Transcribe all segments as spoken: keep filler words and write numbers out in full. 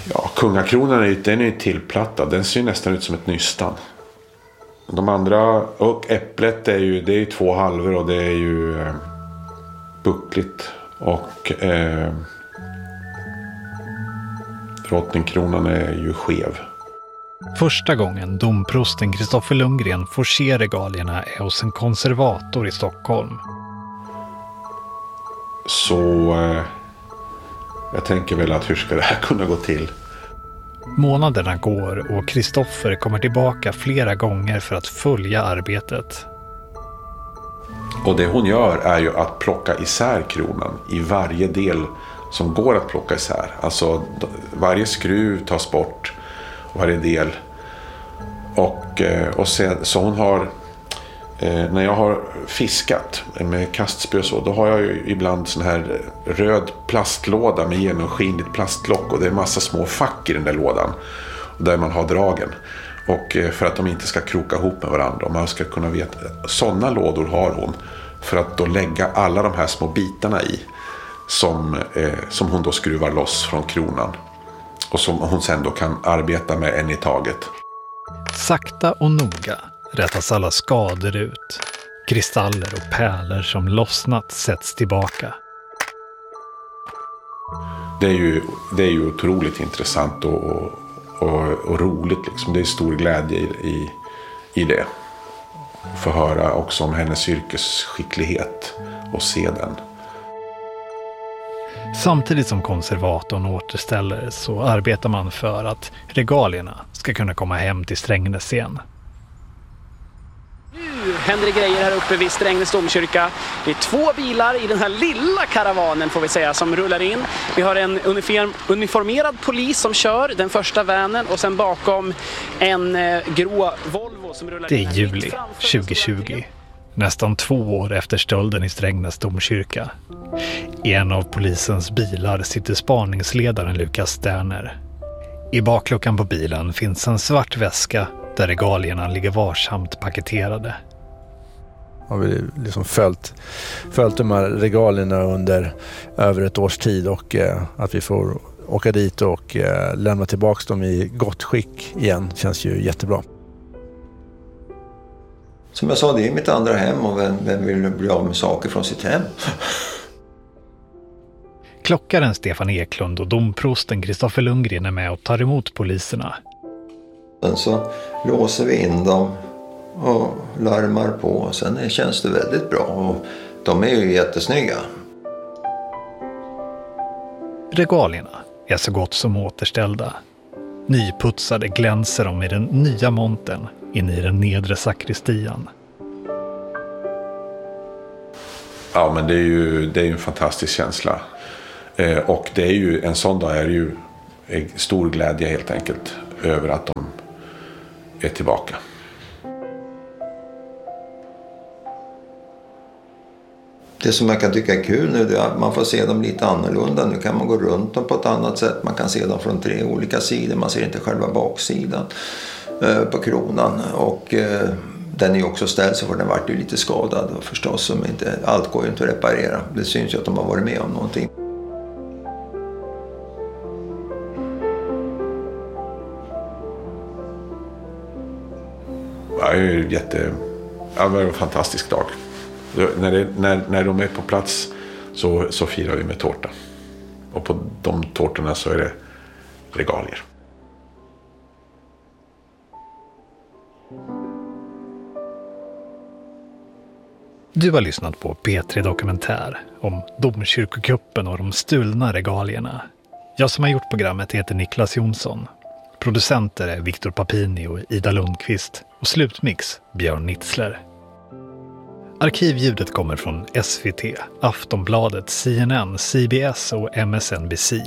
Ja, kungakronan är ju, den är ju tillplattad. Den ser ju nästan ut som ett nystan. De andra, och äpplet är ju, det är ju två halvor och det är ju eh, buckligt. Och eh, drottningkronan är ju skev. Första gången domprosten Kristoffer Lundgren får se regalierna är hos en konservator i Stockholm. Så eh, jag tänker väl att hur ska det här kunna gå till? Månaderna går och Kristoffer kommer tillbaka flera gånger för att följa arbetet. Och det hon gör är ju att plocka isär kronan i varje del som går att plocka isär. Alltså varje skruv tas bort, varje del. Och, och sen, så hon har, eh, när jag har fiskat med kastspö så, då har jag ju ibland sån här röd plastlåda med genomskinligt plastlock och det är en massa små fack i den där lådan där man har dragen. Och eh, för att de inte ska kroka ihop med varandra och man ska kunna veta, sådana lådor har hon för att då lägga alla de här små bitarna i som, eh, som hon då skruvar loss från kronan. Och som hon sen då kan arbeta med en i taget. Sakta och noga rättas alla skador ut. Kristaller och pärlor som lossnat sätts tillbaka. Det är ju, det är ju otroligt intressant och, och, och roligt. Liksom. Det är stor glädje i, i, i det. Få höra också om hennes yrkesskicklighet och se den. Samtidigt som konservatorn återställer så arbetar man för att regalierna ska kunna komma hem till Strängnäs igen. Nu händer det grejer här uppe vid Strängnäs domkyrka. Det är två bilar i den här lilla karavanen får vi säga som rullar in. Vi har en uniform, uniformerad polis som kör den första vanen och sen bakom en eh, grå Volvo som rullar in. Det är juli tjugohundratjugo. Nästan två år efter stölden i Strängnäs domkyrka. I en av polisens bilar sitter spaningsledaren Lukas Sterner. I bakluckan på bilen finns en svart väska där regalierna ligger varsamt paketerade. Har vi liksom följt, följt de här regalierna under över ett års tid och eh, att vi får åka dit och eh, lämna tillbaka dem i gott skick igen känns ju jättebra. Som jag sa, det är mitt andra hem och vem, vem vill bli av med saker från sitt hem? Klockaren Stefan Eklund och domprosten Kristoffer Lundgren är med och tar emot poliserna. Sen så låser vi in dem och larmar på. Sen känns det väldigt bra och de är ju jättesnygga. Regalierna är så gott som återställda. Nyputsade glänser de i den nya montern in i den nedre sakristian. Ja, men det är ju, det är ju en fantastisk känsla. Eh, och det är ju, en sån dag är det ju en stor glädje helt enkelt över att de är tillbaka. Det som man kan tycka är kul nu är att man får se dem lite annorlunda. Nu kan man gå runt dem på ett annat sätt. Man kan se dem från tre olika sidor. Man ser inte själva baksidan eh, på kronan. Och eh, den är ju också ställd så för den vart ju lite skadad. Och förstås, som inte, allt går ju inte att reparera. Det syns ju att de har varit med om någonting. Ja, det är ju jätte, ja, det var en fantastisk dag. När, det, när, när de är på plats så, så firar vi med tårta. Och på de tårtorna så är det regalier. Du har lyssnat på P tre Dokumentär om domkyrkokuppen och de stulna regalierna. Jag som har gjort programmet heter Niklas Jonsson. Producenter är Viktor Papini och Ida Lundqvist och slutmix Björn Nitzler. Arkivljudet kommer från S V T, Aftonbladet, C N N, C B S och M S N B C.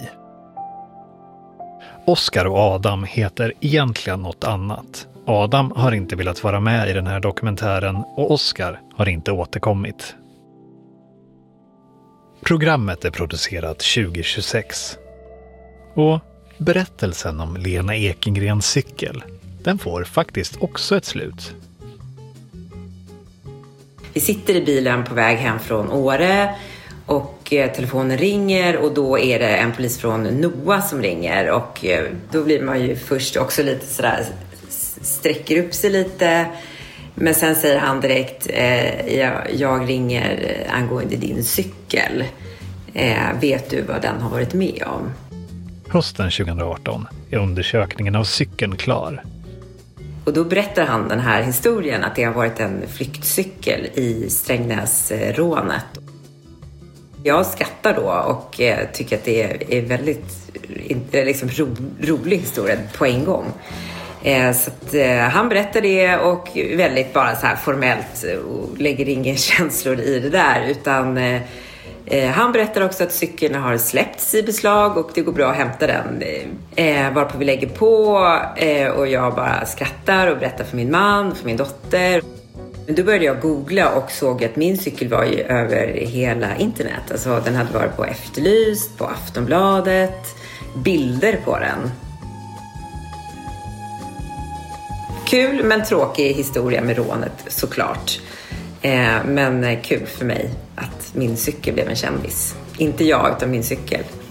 Oscar och Adam heter egentligen något annat. Adam har inte velat vara med i den här dokumentären och Oscar har inte återkommit. Programmet är producerat tjugo tjugosex. Och berättelsen om Lena Ekengrens cykel, den får faktiskt också ett slut. Vi sitter i bilen på väg hem från Åre Och eh, telefonen ringer och då är det en polis från Noa som ringer. Och eh, då blir man ju först också lite sådär, sträcker upp sig lite. Men sen säger han direkt, eh, jag, jag ringer angående din cykel. Eh, vet du vad den har varit med om? Hösten tjugoarton är undersökningen av cykeln klar. Och då berättar han den här historien att det har varit en flyktcykel i Strängnäsrånet. Jag skrattar då och eh, tycker att det är, är väldigt är liksom ro, rolig historia på en gång. Eh, så att, eh, han berättar det och väldigt bara så här formellt och lägger inga känslor i det där. Utan eh, eh, han berättar också att cykeln har släppts i beslag och det går bra att hämta den. Eh, varpå vi lägger på eh, och jag bara skrattar och berättar för min man och för min dotter. Men då började jag googla och såg att min cykel var ju över hela internet. Alltså den hade varit på Efterlyst, på Aftonbladet, bilder på den. Kul men tråkig historia med rånet såklart. Eh, men kul för mig att min cykel blev en kändis. Inte jag utan min cykel.